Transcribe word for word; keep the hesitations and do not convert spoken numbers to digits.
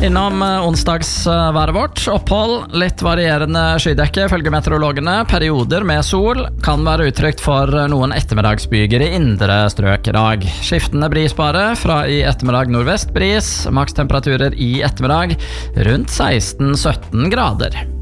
Innom onsdagsværet vårt. Opphold, litt varierende skydekke følger meteorologene. Perioder med sol kan være utrygt for noen ettermiddagsbyger i indre strøk i dag. Skiftende brisbare fra i ettermiddag nordvest bris. Makstemperaturer i ettermiddag rundt seksten sytten grader.